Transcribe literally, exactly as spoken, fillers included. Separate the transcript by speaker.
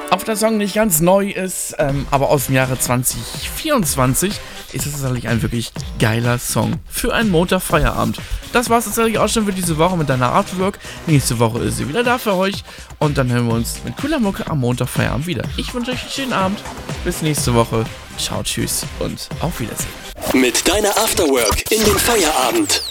Speaker 1: Auch der Song nicht ganz neu ist, ähm, aber aus dem Jahre zwanzig vierundzwanzig ist es tatsächlich ein wirklich geiler Song für einen Montagfeierabend. Das war's tatsächlich auch schon für diese Woche mit deiner Artwork. Nächste Woche ist sie wieder da für euch und dann hören wir uns mit cooler Mucke am Montagfeierabend wieder. Ich wünsche euch einen schönen Abend. Bis nächste Woche. Ciao, tschüss und auf Wiedersehen.
Speaker 2: Mit deiner Afterwork in den Feierabend.